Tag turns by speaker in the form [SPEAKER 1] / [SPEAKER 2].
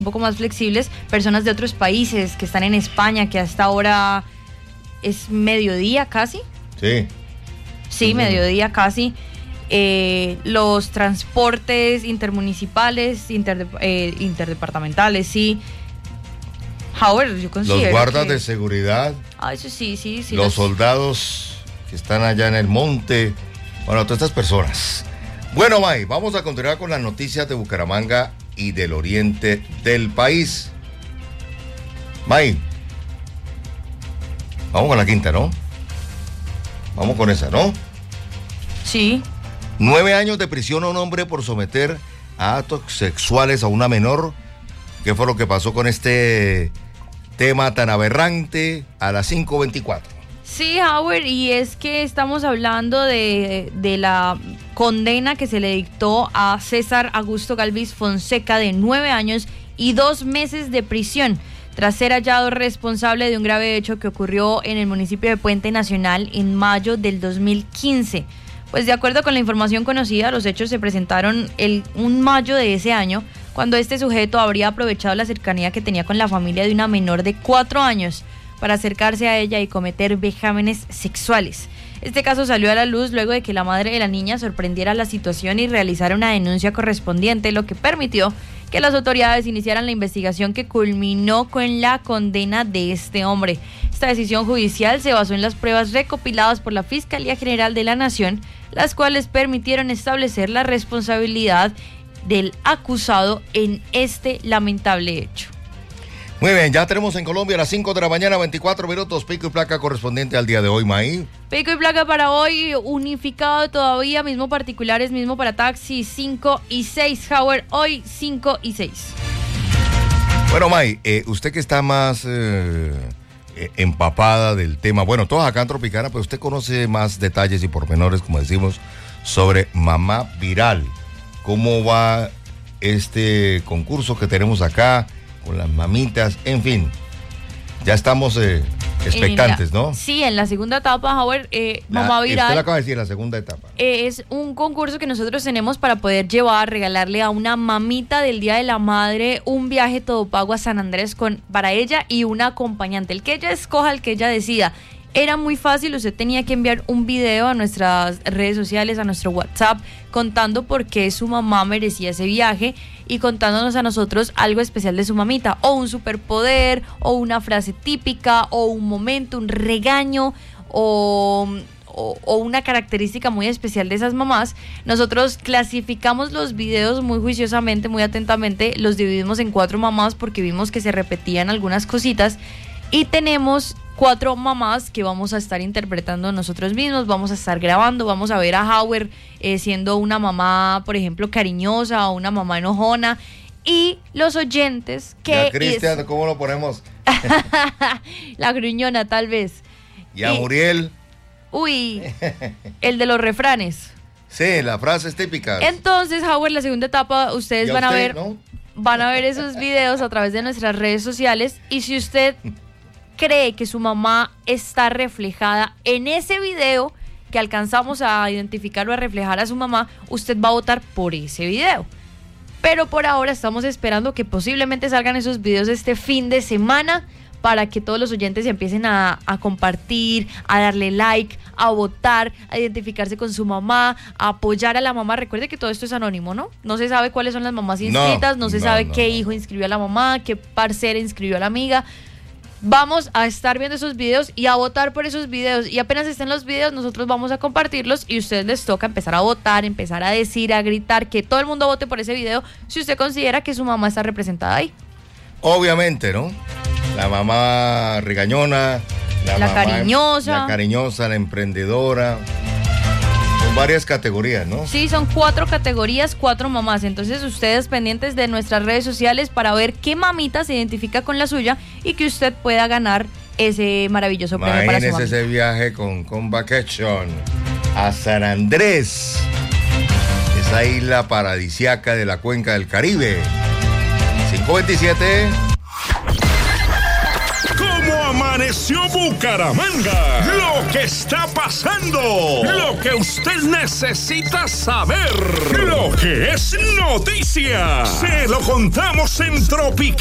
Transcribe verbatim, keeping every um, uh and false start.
[SPEAKER 1] un poco más flexibles, personas de otros países que están en España, que hasta ahora es mediodía casi.
[SPEAKER 2] Sí.
[SPEAKER 1] Sí, mediodía casi. Eh, los transportes intermunicipales, interde, eh, interdepartamentales, sí. Howard, yo considero
[SPEAKER 2] Los guardas
[SPEAKER 1] que...
[SPEAKER 2] de seguridad.
[SPEAKER 1] Ah, eso sí, sí, sí.
[SPEAKER 2] Los,
[SPEAKER 1] los
[SPEAKER 2] soldados que están allá en el monte. Bueno, todas estas personas. Bueno, May, vamos a continuar con las noticias de Bucaramanga y del oriente del país. May, vamos con la quinta, ¿no? Vamos con esa, ¿no?
[SPEAKER 1] Sí.
[SPEAKER 2] Nueve años de prisión a un hombre por someter a actos sexuales a una menor. ¿Qué fue lo que pasó con este tema tan aberrante a las cinco veinticuatro?
[SPEAKER 1] Sí, Howard, y es que estamos hablando de, de la condena que se le dictó a César Augusto Galvis Fonseca de nueve años y dos meses de prisión, tras ser hallado responsable de un grave hecho que ocurrió en el municipio de Puente Nacional en mayo del dos mil quince. Pues de acuerdo con la información conocida, los hechos se presentaron el un mayo de ese año, cuando este sujeto habría aprovechado la cercanía que tenía con la familia de una menor de cuatro años para acercarse a ella y cometer vejámenes sexuales. Este caso salió a la luz luego de que la madre de la niña sorprendiera la situación y realizara una denuncia correspondiente, lo que permitió que las autoridades iniciaran la investigación que culminó con la condena de este hombre. Esta decisión judicial se basó en las pruebas recopiladas por la Fiscalía General de la Nación, las cuales permitieron establecer la responsabilidad del acusado en este lamentable hecho.
[SPEAKER 2] Muy bien, ya tenemos en Colombia a las cinco de la mañana, veinticuatro minutos, pico y placa correspondiente al día de hoy, May.
[SPEAKER 1] Pico y placa para hoy, unificado todavía, mismo particulares, mismo para taxi, cinco y seis, Howard, hoy cinco y seis.
[SPEAKER 2] Bueno, May, eh, usted que está más eh, empapada del tema, bueno, todos acá en Tropicana, pues usted conoce más detalles y pormenores, como decimos, sobre Mamá Viral. ¿Cómo va este concurso que tenemos acá? Con las mamitas, en fin, ya estamos eh, expectantes,
[SPEAKER 1] la,
[SPEAKER 2] ¿no?
[SPEAKER 1] Sí, en la segunda etapa, Howard, eh, la, Mamá Viral.
[SPEAKER 2] Usted lo acaba de decir, la segunda etapa.
[SPEAKER 1] Eh, es un concurso que nosotros tenemos para poder llevar, regalarle a una mamita del Día de la Madre un viaje todo pago a San Andrés con, para ella y una acompañante, el que ella escoja, el que ella decida. Era muy fácil, usted tenía que enviar un video a nuestras redes sociales, a nuestro WhatsApp, contando por qué su mamá merecía ese viaje y contándonos a nosotros algo especial de su mamita, o un superpoder, o una frase típica, o un momento, un regaño, o, o, o una característica muy especial de esas mamás. Nosotros clasificamos los videos muy juiciosamente, muy atentamente, los dividimos en cuatro mamás porque vimos que se repetían algunas cositas y tenemos cuatro mamás que vamos a estar interpretando nosotros mismos, vamos a estar grabando, vamos a ver a Howard eh, siendo una mamá, por ejemplo, cariñosa o una mamá enojona, y los oyentes que...
[SPEAKER 2] Ya, Cristian, es... ¿cómo lo ponemos?
[SPEAKER 1] La gruñona, tal vez.
[SPEAKER 2] Y a y... Muriel.
[SPEAKER 1] Uy, el de los refranes.
[SPEAKER 2] Sí, las frases típicas.
[SPEAKER 1] Entonces, Howard, la segunda etapa, ustedes van
[SPEAKER 2] usted,
[SPEAKER 1] a ver,
[SPEAKER 2] ¿no?
[SPEAKER 1] van a ver esos videos a través de nuestras redes sociales, y si usted cree que su mamá está reflejada en ese video que alcanzamos a identificar o a reflejar a su mamá, usted va a votar por ese video. Pero por ahora estamos esperando que posiblemente salgan esos videos este fin de semana para que todos los oyentes empiecen a, a compartir, a darle like, a votar, a identificarse con su mamá, a apoyar a la mamá. Recuerde que todo esto es anónimo, ¿no? No se sabe cuáles son las mamás inscritas, no, no se no, sabe no, qué no. hijo inscribió a la mamá, qué parcera inscribió a la amiga. Vamos a estar viendo esos videos y a votar por esos videos, y apenas estén los videos nosotros vamos a compartirlos y a ustedes les toca empezar a votar, empezar a decir, a gritar, que todo el mundo vote por ese video si usted considera que su mamá está representada ahí.
[SPEAKER 2] Obviamente, ¿no? La mamá regañona, la,
[SPEAKER 1] la
[SPEAKER 2] mamá,
[SPEAKER 1] cariñosa,
[SPEAKER 2] la cariñosa, la emprendedora. Son varias categorías, ¿no?
[SPEAKER 1] Sí, son cuatro categorías, cuatro mamás. Entonces ustedes pendientes de nuestras redes sociales para ver qué mamita se identifica con la suya y que usted pueda ganar ese maravilloso premio para su mamita.
[SPEAKER 2] Imagínese ese viaje con, con vacation a San Andrés, esa isla paradisiaca de la cuenca del Caribe. cinco veintisiete.
[SPEAKER 3] ¿Cómo Amaneció Bucaramanga. Lo que está pasando. Lo que usted necesita saber. Lo que es noticia. Se lo contamos en Tropical.